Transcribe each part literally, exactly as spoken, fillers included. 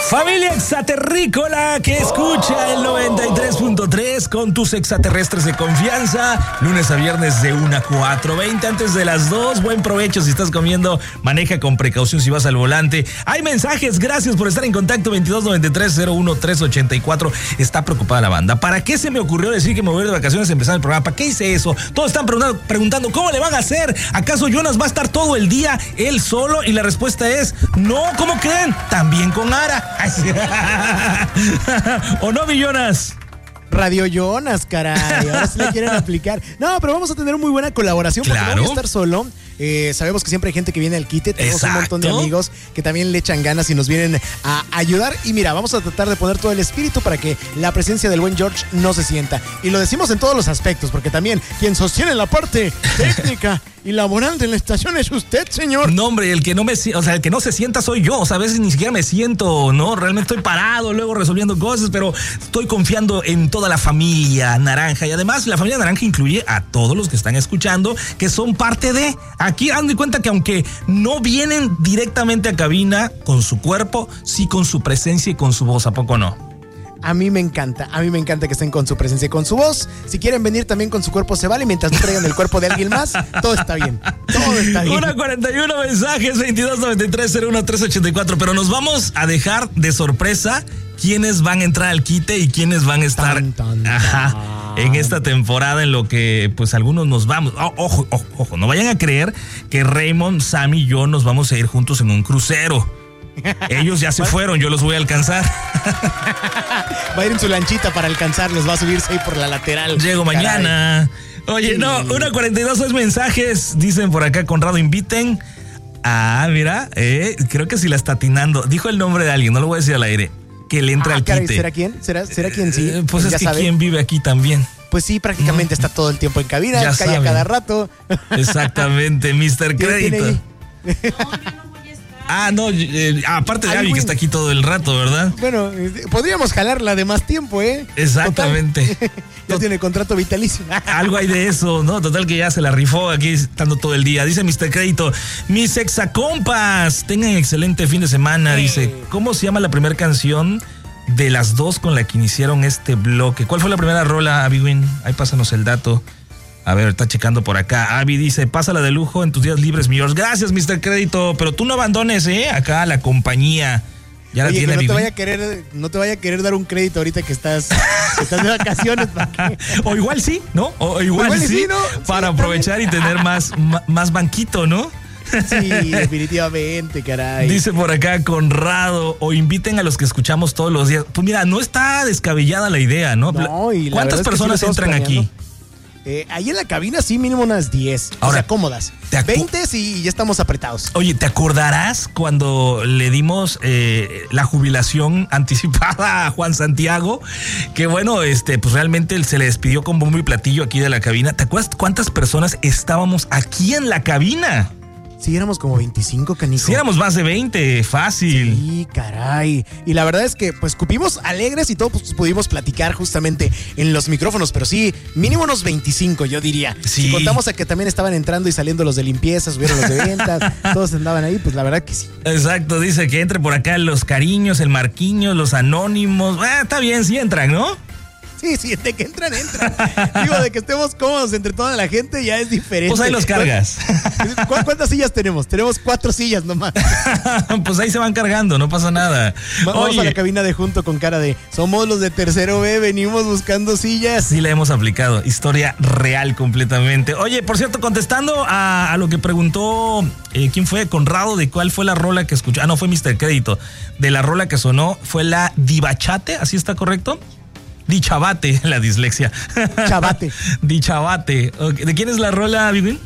Familia exaterrícola que escucha el noventa y tres punto tres con tus extraterrestres de confianza, lunes a viernes de una a cuatro veinte, antes de las dos. Buen provecho si estás comiendo, maneja con precaución si vas al volante. Hay mensajes, gracias por estar en contacto. Veintidós noventa y tres cero uno tres ochenta y cuatro. Está preocupada la banda. ¿Para qué se me ocurrió decir que me voy a ir de vacaciones a empezar el programa? ¿Para qué hice eso? Todos están preguntando, preguntando ¿cómo le van a hacer? ¿Acaso Jonas va a estar todo el día él solo? Y la respuesta es no. ¿Cómo creen? También con Ara. ¿O no, mi Jonas? Radio Jonas, caray. Ahora sí le quieren aplicar. No, pero vamos a tener muy buena colaboración porque claro. No voy a estar solo. Eh, sabemos que siempre hay gente que viene al quite. Tenemos Exacto. un montón de amigos que también le echan ganas y nos vienen a ayudar. Y mira, vamos a tratar de poner todo el espíritu para que la presencia del buen George no se sienta. Y lo decimos en todos los aspectos, porque también quien sostiene la parte técnica y laboral de la estación es usted, señor. No, hombre, el que no me, o sea, el que no se sienta soy yo. O sea, a veces ni siquiera me siento, ¿no? Realmente estoy parado, luego resolviendo cosas, pero estoy confiando en toda la familia Naranja. Y además, la familia Naranja incluye a todos los que están escuchando, que son parte de... Aquí dando cuenta que aunque no vienen directamente a cabina con su cuerpo, sí con su presencia y con su voz, ¿a poco no? A mí me encanta, a mí me encanta que estén con su presencia y con su voz. Si quieren venir también con su cuerpo se vale, mientras no traigan el cuerpo de alguien más, todo está bien, todo está bien. una cuarenta y uno mensajes, veintidós noventa y tres cero uno tres ochenta y cuatro, pero nos vamos a dejar de sorpresa quiénes van a entrar al quite y quiénes van a estar tan, tan, tan. Ajá, en esta temporada, en lo que pues algunos nos vamos. Oh, ojo, ojo, ojo, no vayan a creer que Raymond, Sammy y yo nos vamos a ir juntos en un crucero. Ellos ya se fueron, yo los voy a alcanzar. Va a ir en su lanchita para alcanzarlos, va a subirse ahí por la lateral. Llego Caray. mañana. Oye, sí. no, una cuarenta y dos es mensajes. Dicen por acá, Conrado, inviten. Ah, mira, eh, creo que sí la está atinando. Dijo el nombre de alguien, no lo voy a decir al aire. Que le entra ah, al caray, quite. ¿Será quién? ¿Será, será quién sí? Eh, pues, pues es que sabe. ¿Quién vive aquí también? Pues sí, prácticamente mm. está todo el tiempo en cabina, ya calla cada rato. Exactamente, mister Crédito. Ah, no, eh, aparte de Gaby, que está aquí todo el rato, ¿verdad? Bueno, podríamos jalarla de más tiempo, ¿eh? Exactamente. Total, ya Tot- tiene contrato vitalicio. Algo hay de eso, ¿no? Total que ya se la rifó aquí estando todo el día. Dice mister Crédito, mis exacompas, tengan excelente fin de semana. Sí. Dice, ¿cómo se llama la primera canción de las dos con la que iniciaron este bloque? ¿Cuál fue la primera rola, Abiwin? Ahí pásanos el dato. A ver, está checando por acá. Avi dice, pásala de lujo en tus días libres, míos. Gracias, mister Crédito, pero tú no abandones, ¿eh? Acá la compañía. Ya la Oye, tiene que no Avi. te vaya a querer, no te vaya a querer dar un crédito ahorita que estás, que estás de vacaciones. O igual sí, ¿no? O igual, o igual sí, sí, ¿no? Para sí, aprovechar también. Y tener más, más banquito, ¿no? Sí, definitivamente, caray. Dice por acá Conrado, o inviten a los que escuchamos todos los días. Pues mira, no está descabellada la idea, ¿no? No, y la ¿Cuántas personas es que sí entran aquí? Eh, ahí en la cabina sí, mínimo unas diez. Ahora, o sea, cómodas. Acu- veinte sí, ya estamos apretados. Oye, ¿te acordarás cuando le dimos eh, la jubilación anticipada a Juan Santiago? Que bueno, este, pues realmente se le despidió con bombo y platillo aquí de la cabina. ¿Te acuerdas cuántas personas estábamos aquí en la cabina? Sí, éramos como veinticinco, canijo. Sí, éramos más de veinte, fácil. Sí, caray. Y la verdad es que, pues, cupimos alegres y todo, pues, pudimos platicar justamente en los micrófonos, pero sí, mínimo unos veinticinco, yo diría. Sí. Si contamos a que también estaban entrando y saliendo los de limpieza, subieron los de ventas, todos andaban ahí, pues la verdad que sí. Exacto, dice que entre por acá los cariños, el Marquiños, los anónimos. Ah, está bien, sí entran, ¿no? Sí, sí, de que entran, entran. Digo, de que estemos cómodos entre toda la gente ya es diferente. Pues ahí los cargas. ¿Cu- ¿Cuántas sillas tenemos? Tenemos cuatro sillas nomás. Pues ahí se van cargando, no pasa nada. Vamos Oye, a la cabina de junto con cara de somos los de tercero B, venimos buscando sillas. Sí la hemos aplicado, historia real completamente. Oye, por cierto, contestando a, a lo que preguntó, eh, ¿quién fue? Conrado, de cuál fue la rola que escuchó. Ah, no, fue mister Crédito. De la rola que sonó, fue la Divachate, ¿así está correcto? Dichabate, la dislexia. Chabate. Dichabate. Okay. ¿De quién es la rola, Vivin?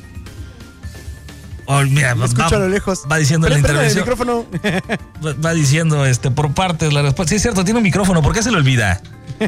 Oh, mira, va, escucho va, a lo lejos. Va diciendo pero, la pero intervención. El micrófono. Va, va diciendo este por partes la respuesta. Sí, es cierto, tiene un micrófono. ¿Por qué se le olvida?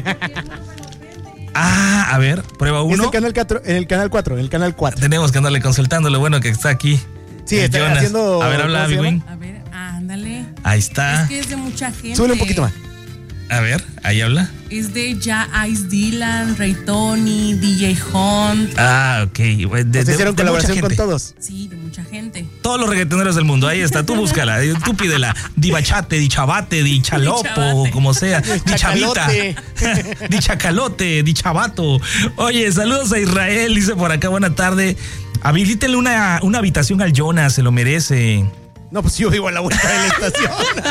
Ah, a ver, prueba uno. Es el canal cuatro, en el canal cuatro, en el canal cuatro. Tenemos que andarle consultando lo bueno que está aquí. Sí, está Jonas. Haciendo. A ver, habla, Big Win. A ver, ándale. Ahí está. Es que es de mucha gente. Súbele un poquito más. A ver, ahí habla. Es de Ya Ice Dylan, Ray Tony, D J Hunt. Ah, ok. De, de, hicieron de colaboración con todos. Sí, de mucha gente. Todos los reggaetoneros del mundo, ahí está, tú búscala, tú pídela. Divachate, Dichabate, Dichalopo, como sea. Dichavita, Dichacalote, Dichabato. Oye, saludos a Israel, dice por acá, buena tarde. Habilítenle una, una habitación al Jonas, se lo merece. No, pues yo vivo a la vuelta de la estación.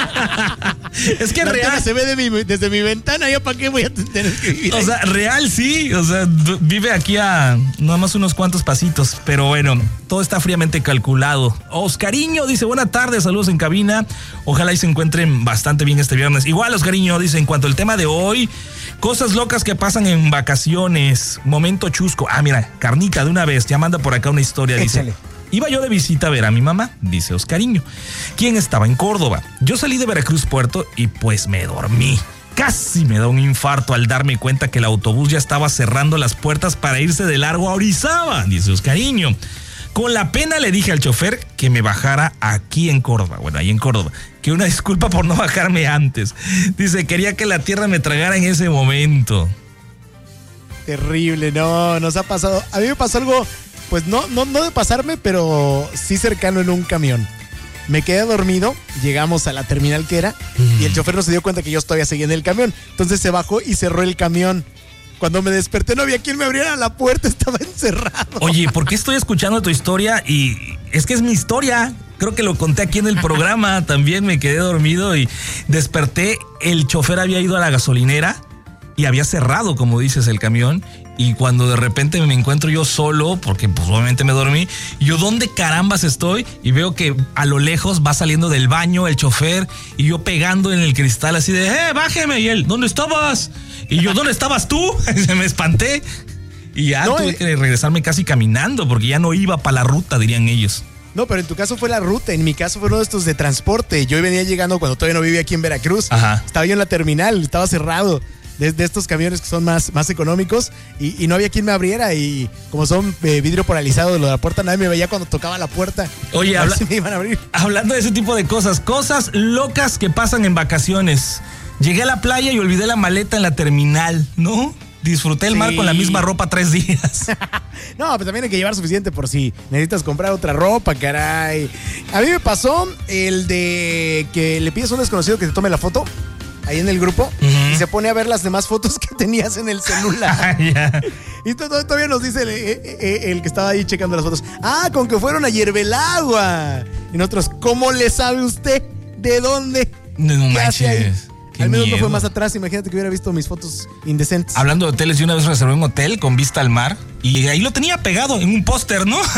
Es que la real se ve de mi, desde mi ventana, ¿yo para qué voy a tener que vivir O ahí? sea, real sí, o sea, vive aquí a nada más unos cuantos pasitos, pero bueno, todo está fríamente calculado. Oscariño dice, buena tarde, saludos en cabina, ojalá y se encuentren bastante bien este viernes. Igual Oscariño dice, en cuanto al tema de hoy, cosas locas que pasan en vacaciones, momento chusco. Ah, mira, Carnita de una vez, ya manda por acá una historia, Échale. dice. Iba yo de visita a ver a mi mamá, dice Oscariño, quien estaba en Córdoba. Yo salí de Veracruz Puerto y pues me dormí. Casi me da un infarto al darme cuenta que el autobús ya estaba cerrando las puertas para irse de largo a Orizaba, dice Oscariño. Con la pena le dije al chofer que me bajara aquí en Córdoba, bueno, ahí en Córdoba, que una disculpa por no bajarme antes. Dice, quería que la tierra me tragara en ese momento. Terrible, no, nos ha pasado. A mí me pasó algo... Pues no, no, no de pasarme, pero sí cercano en un camión. Me quedé dormido, llegamos a la terminal que era, mm. y el chofer no se dio cuenta que yo todavía seguía en el camión. Entonces se bajó y cerró el camión. Cuando me desperté no había quien me abriera la puerta, estaba encerrado. Oye, ¿por qué estoy escuchando tu historia? Y es que es mi historia. Creo que lo conté aquí en el programa. También me quedé dormido y desperté. El chofer había ido a la gasolinera y había cerrado, como dices, el camión. Y cuando de repente me encuentro yo solo, porque pues obviamente me dormí, yo ¿dónde carambas estoy? Y veo que a lo lejos va saliendo del baño el chofer y yo pegando en el cristal así de, ¡eh, bájeme! Y él, ¿dónde estabas? Y yo, ¿dónde estabas tú? Se me espanté. Y ya no, tuve eh. que regresarme casi caminando porque ya no iba para la ruta, dirían ellos. No, pero en tu caso fue la ruta, en mi caso fue uno de estos de transporte. Yo venía llegando cuando todavía no vivía aquí en Veracruz. Ajá. Estaba yo en la terminal, estaba cerrado. De, de estos camiones que son más, más económicos y, y no había quien me abriera y como son eh, vidrio polarizado de lo de la puerta, nadie me veía cuando tocaba la puerta. Oye, habla, si me iban a abrir. Hablando de ese tipo de cosas, cosas locas que pasan en vacaciones. Llegué a la playa y olvidé la maleta en la terminal, ¿no? Disfruté el sí. mar con la misma ropa tres días. No, pero también hay que llevar suficiente por si necesitas comprar otra ropa, caray. A mí me pasó el de que le pides a un desconocido que te tome la foto ahí en el grupo, uh-huh. y se pone a ver las demás fotos que tenías en el celular. Yeah. Y todavía nos dice el, el, el que estaba ahí checando las fotos, ah, con que fueron a Hierbelagua. Y nosotros, ¿cómo le sabe usted? ¿De dónde? No, no manches. Al menos miedo. No fue más atrás, imagínate que hubiera visto mis fotos indecentes. Hablando de hoteles, yo una vez reservé un hotel con vista al mar y ahí lo tenía pegado en un póster, ¿no?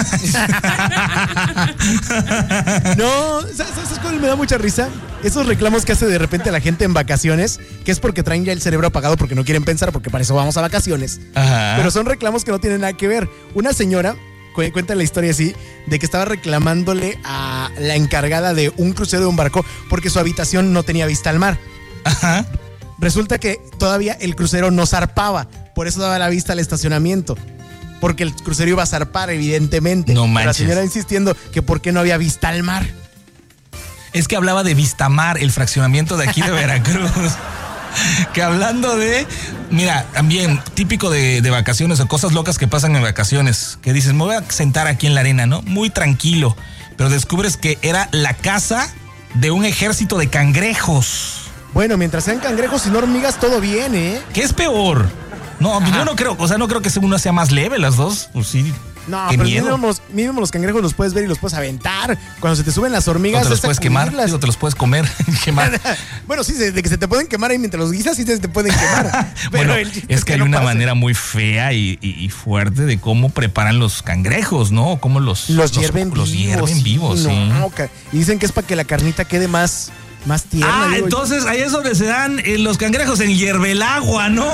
No, ¿sabes cuál me da mucha risa? Esos reclamos que hace de repente la gente en vacaciones, que es porque traen ya el cerebro apagado porque no quieren pensar, porque para eso vamos a vacaciones. Ajá. Pero son reclamos que no tienen nada que ver. Una señora cuenta la historia así, de que estaba reclamándole a la encargada de un crucero de un barco porque su habitación no tenía vista al mar. Ajá. Resulta que todavía el crucero no zarpaba, por eso daba la vista al estacionamiento, porque el crucero iba a zarpar, evidentemente. No manches. La señora insistiendo que por qué no había vista al mar. Es que hablaba de Vistamar, el fraccionamiento de aquí de Veracruz. Que hablando de, mira, también típico de, de vacaciones o cosas locas que pasan en vacaciones, que dices, me voy a sentar aquí en la arena, ¿no? Muy tranquilo, pero descubres que era la casa de un ejército de cangrejos. Bueno, mientras sean cangrejos y no hormigas, todo bien, ¿eh? ¿Qué es peor? No, Ajá. yo no creo, o sea, no creo que uno sea más leve las dos, pues sí. No, pero mínimo los, mínimo los cangrejos los puedes ver y los puedes aventar. Cuando se te suben las hormigas, no te los puedes quemar, digo, te los puedes comer, quemar. Bueno, sí, de que se te pueden quemar ahí mientras los guisas, sí se te pueden quemar. Bueno, es que, es que hay que no una pase. manera muy fea y, y, y fuerte de cómo preparan los cangrejos, ¿no? Cómo los, los, los hierven los, vivos. Los hierven vivos, sí. sí. No, y dicen que es para que la carnita quede más... Más tierna. Ah, digo, entonces ahí es donde se dan eh, los cangrejos, en Hierbelagua, ¿no?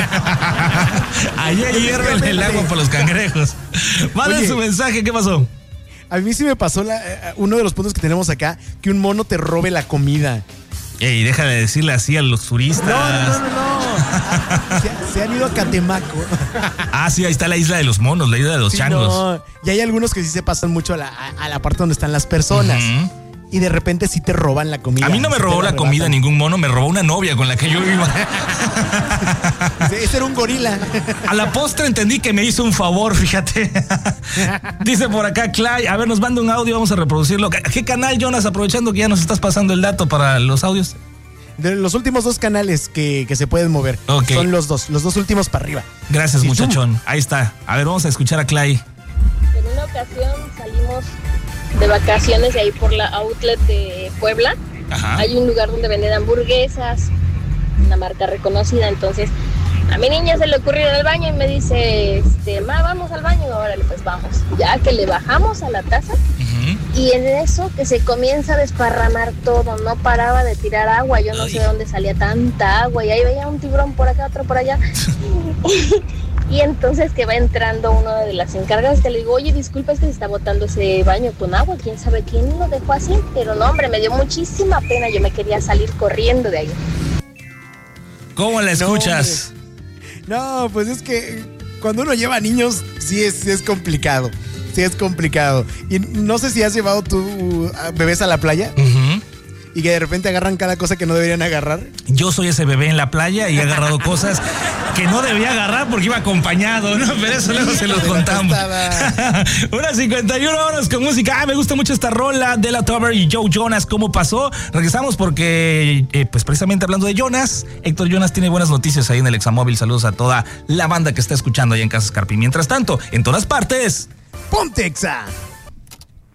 Allá hierven el agua por los cangrejos. Manden su mensaje, ¿qué pasó? A mí sí me pasó la, uno de los puntos que tenemos acá, que un mono te robe la comida. Ey, deja de decirle así a los turistas. No, no, no, no. Se, se han ido a Catemaco. Ah, sí, ahí está la isla de los monos, la isla de los sí, changos. No. Y hay algunos que sí se pasan mucho a la, a, a la parte donde están las personas. Uh-huh. y de repente sí te roban la comida. A mí no me sí robó la, la comida ningún mono, me robó una novia con la que yo iba. Ese era un gorila. A la postre entendí que me hizo un favor, fíjate. Dice por acá Clay, a ver, nos manda un audio, vamos a reproducirlo. ¿Qué canal, Jonas? Aprovechando que ya nos estás pasando el dato para los audios. De los últimos dos canales que, que se pueden mover. Okay. Son los dos, los dos últimos para arriba. Gracias, sí, muchachón. Ahí está. A ver, vamos a escuchar a Clay. En una ocasión salimos de vacaciones de ahí por la outlet de Puebla. Ajá. Hay un lugar donde venden hamburguesas, una marca reconocida. Entonces a mi niña se le ocurrió ir al baño y me dice, este, ma, vamos al baño. Órale, pues vamos. Ya que le bajamos a la taza, uh-huh. y en eso que se comienza a desparramar todo, no paraba de tirar agua. Yo no Ay. sé de dónde salía tanta agua, y ahí veía un tiburón por acá, otro por allá. Y entonces que va entrando uno de las encargadas, que le digo, oye, disculpa, es que se está botando ese baño con agua, quién sabe quién lo dejó así. Pero no, hombre, me dio muchísima pena, yo me quería salir corriendo de ahí. ¿Cómo la escuchas? No, no, pues es que cuando uno lleva niños, sí es, sí es complicado, sí es complicado. Y no sé si has llevado tu bebés a la playa. Uh-huh. Y que de repente agarran cada cosa que no deberían agarrar. Yo soy ese bebé en la playa y he agarrado cosas que no debía agarrar porque iba acompañado, ¿no? Pero eso luego se los contamos. Una cincuenta y una horas con música. Ah, me gusta mucho esta rola de La Tover y Joe Jonas. ¿Cómo pasó? Regresamos porque, eh, pues precisamente hablando de Jonas, Héctor Jonas tiene buenas noticias ahí en el Examóvil. Saludos a toda la banda que está escuchando ahí en Casa Escarpín. Mientras tanto, en todas partes, ¡ponte Exa!